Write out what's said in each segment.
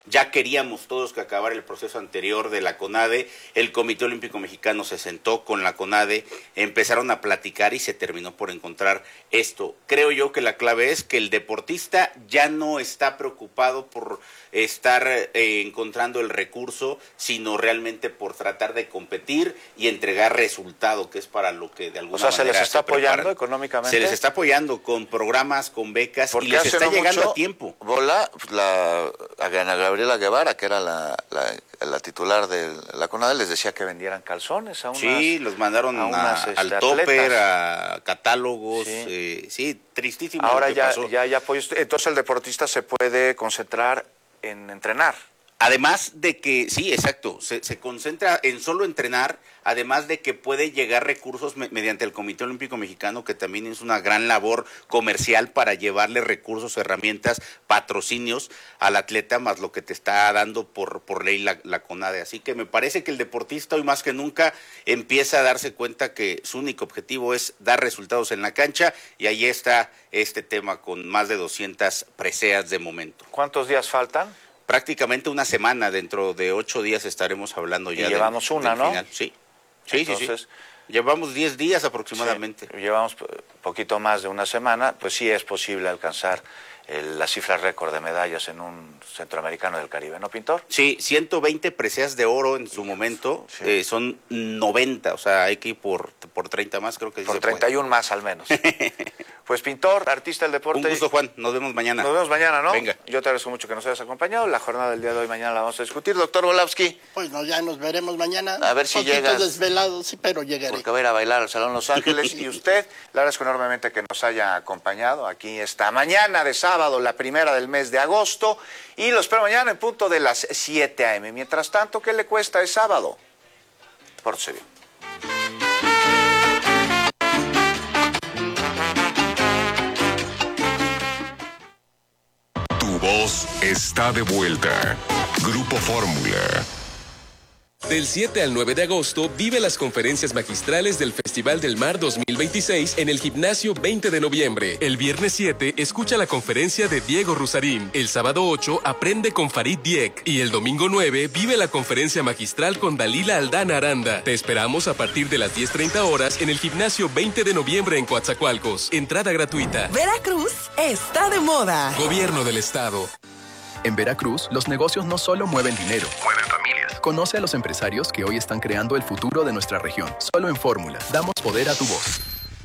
Ya queríamos todos que acabara el proceso anterior de la CONADE, el Comité Olímpico Mexicano se sentó con la CONADE, empezaron a platicar y se terminó por encontrar esto. Creo yo que la clave es que el deportista ya no está preocupado por estar encontrando el recurso, sino realmente por tratar de competir y entregar resultado, que es para lo que de alguna manera ¿se les está apoyando económicamente? Se les está apoyando con programas, con becas, y les está llegando a tiempo. Ana Gabriela Guevara, que era la titular de la CONADE, les decía que vendieran calzones a unas... Sí, los mandaron al topper, a catálogos, sí, tristísimo. Ahora ya hay apoyos, entonces el deportista se puede concentrar en entrenar. Además de que, sí, exacto, se concentra en solo entrenar, además de que puede llegar recursos mediante el Comité Olímpico Mexicano, que también es una gran labor comercial para llevarle recursos, herramientas, patrocinios al atleta, más lo que te está dando por ley la CONADE. Así que me parece que el deportista hoy más que nunca empieza a darse cuenta que su único objetivo es dar resultados en la cancha, y ahí está este tema con más de 200 preseas de momento. ¿Cuántos días faltan? Prácticamente una semana, dentro de 8 días estaremos hablando ya. Y llevamos una, ¿no? Final. Sí. Entonces, llevamos 10 días aproximadamente. Sí, llevamos poquito más de una semana, pues sí es posible alcanzar la cifra récord de medallas en un centroamericano del Caribe, ¿no, Pintor? Sí, 120 preseas de oro en su momento, son 90, o sea, hay que ir por 30 más, creo que sí. Por 31 más al menos. Pues Pintor, artista del deporte. Un gusto, Juan, nos vemos mañana. Nos vemos mañana, ¿no? Venga. Yo te agradezco mucho que nos hayas acompañado. La jornada del día de hoy, mañana la vamos a discutir. Doctor Volávsky. Pues no, ya nos veremos mañana. A ver si llegas. Desvelado, sí, pero llegaré. Porque voy a ir a bailar al Salón Los Ángeles. Y usted, le agradezco enormemente que nos haya acompañado aquí esta mañana de sábado, la primera del mes de agosto. Y lo espero mañana en punto de las 7 a.m. Mientras tanto, ¿qué le cuesta? Es sábado. Pórtese bien. Tu voz está de vuelta. Grupo Fórmula. Del 7 al 9 de agosto, vive las conferencias magistrales del Festival del Mar 2026 en el Gimnasio 20 de noviembre. El viernes 7, escucha la conferencia de Diego Rusarín. El sábado 8, aprende con Farid Diek. Y el domingo 9, vive la conferencia magistral con Dalila Aldana Aranda. Te esperamos a partir de las 10:30 horas en el Gimnasio 20 de noviembre en Coatzacoalcos. Entrada gratuita. Veracruz está de moda. Gobierno del Estado. En Veracruz, los negocios no solo mueven dinero, mueven familias. Conoce a los empresarios que hoy están creando el futuro de nuestra región. Solo en Fórmula, damos poder a tu voz.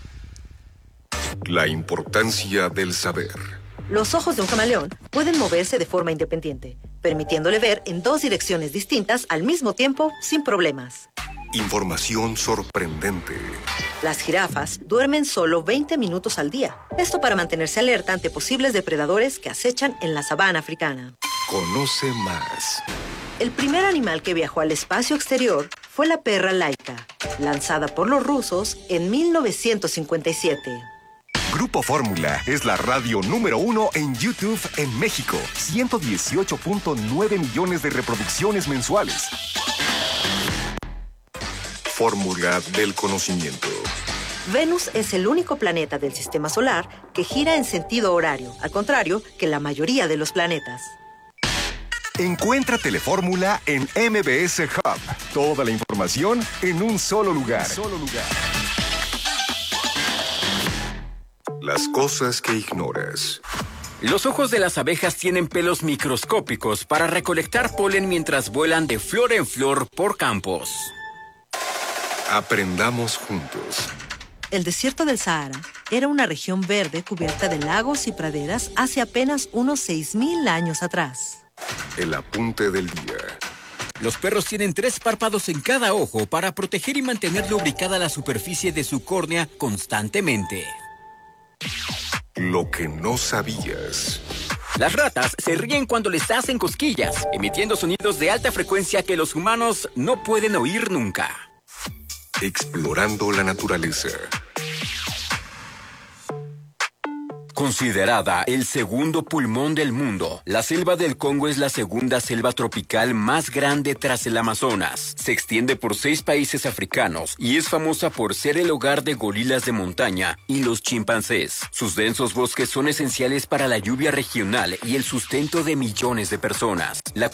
La importancia del saber. Los ojos de un camaleón pueden moverse de forma independiente, permitiéndole ver en 2 direcciones distintas al mismo tiempo sin problemas. Información sorprendente. Las jirafas duermen solo 20 minutos al día. Esto para mantenerse alerta ante posibles depredadores que acechan en la sabana africana. Conoce más. El primer animal que viajó al espacio exterior fue la perra Laika, lanzada por los rusos en 1957. Grupo Fórmula es la radio número 1 en YouTube en México. 118.9 millones de reproducciones mensuales. Fórmula del conocimiento. Venus es el único planeta del sistema solar que gira en sentido horario, al contrario que la mayoría de los planetas. Encuentra Telefórmula en MBS Hub. Toda la información en un solo lugar. Las cosas que ignoras. Los ojos de las abejas tienen pelos microscópicos para recolectar polen mientras vuelan de flor en flor por campos. Aprendamos juntos. El desierto del Sahara era una región verde cubierta de lagos y praderas hace apenas unos 6,000 años atrás. El apunte del día. Los perros tienen 3 párpados en cada ojo para proteger y mantener lubricada la superficie de su córnea constantemente. Lo que no sabías. Las ratas se ríen cuando les hacen cosquillas, emitiendo sonidos de alta frecuencia que los humanos no pueden oír nunca. Explorando la naturaleza. Considerada el segundo pulmón del mundo, la selva del Congo es la segunda selva tropical más grande tras el Amazonas. Se extiende por 6 países africanos y es famosa por ser el hogar de gorilas de montaña y los chimpancés. Sus densos bosques son esenciales para la lluvia regional y el sustento de millones de personas. La